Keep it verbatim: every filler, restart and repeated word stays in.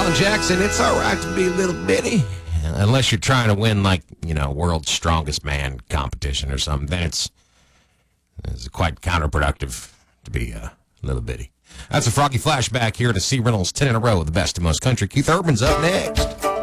Alan Jackson, it's all right to be a little bitty. Unless you're trying to win, like, you know, World's Strongest Man competition or something, then it's, it's quite counterproductive to be a little bitty. That's a Froggy Flashback here to C. Reynolds, ten in a row, the best and most country. Keith Urban's up next.